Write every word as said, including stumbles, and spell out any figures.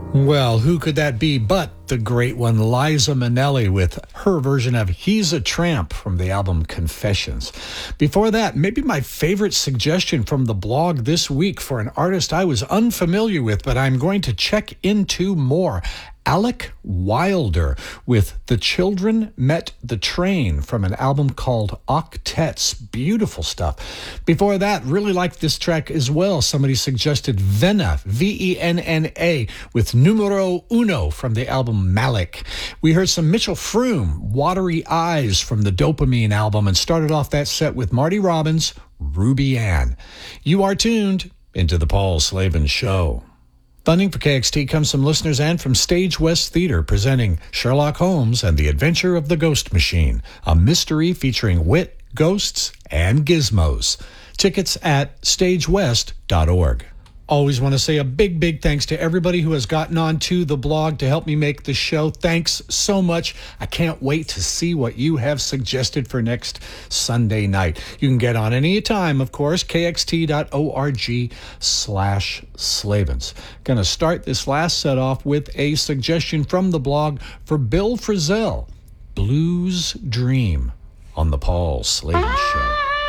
Well, who could that be but the great one, Liza Minnelli, with her version of He's a Tramp from the album Confessions. Before that, maybe my favorite suggestion from the blog this week for an artist I was unfamiliar with, but I'm going to check into more. Alec Wilder with The Children Met the Train from an album called Octets. Beautiful stuff. Before that, really liked this track as well. Somebody suggested Venna, V E N N A, with Numero Uno from the album Malik. We heard some Mitchell Froom, Watery Eyes from the Dopamine album, and started off that set with Marty Robbins, Ruby Ann. You are tuned into the Paul Slavin Show. Funding for K X T comes from listeners and from Stage West Theater, presenting Sherlock Holmes and the Adventure of the Ghost Machine, a mystery featuring wit, ghosts, and gizmos. Tickets at stage west dot org. Always want to say a big, big thanks to everybody who has gotten onto the blog to help me make the show. Thanks so much. I can't wait to see what you have suggested for next Sunday night. You can get on any time, of course, k x t dot org slash Slavins. Going to start this last set off with a suggestion from the blog for Bill Frisell, Blues Dream, on the Paul Slavin Show.